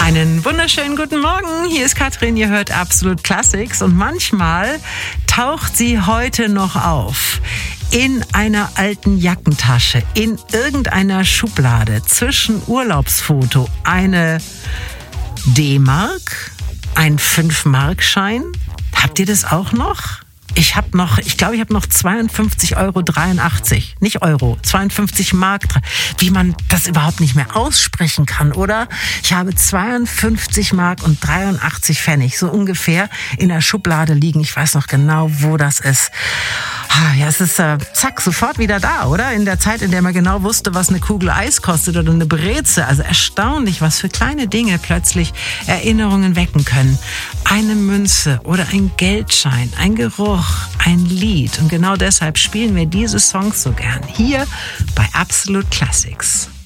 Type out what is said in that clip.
Einen wunderschönen guten Morgen. Hier ist Katrin, ihr hört Absolut Classics und manchmal taucht sie heute noch auf. In einer alten Jackentasche, in irgendeiner Schublade, zwischen Urlaubsfoto, eine D-Mark, ein 5-Mark-Schein. Habt ihr das auch noch? Ich glaube, ich habe noch 52,83 €. Nicht Euro, 52 Mark. Wie man das überhaupt nicht mehr aussprechen kann, oder? Ich habe 52 Mark und 83 Pfennig, so ungefähr, in der Schublade liegen. Ich weiß noch genau, wo das ist. Ja, es ist zack, sofort wieder da, oder? In der Zeit, in der man genau wusste, was eine Kugel Eis kostet oder eine Brezel. Also erstaunlich, was für kleine Dinge plötzlich Erinnerungen wecken können. Eine Münze oder ein Geldschein, ein Geruch, ein Lied. Und genau deshalb spielen wir diese Songs so gern hier bei Absolut Classics.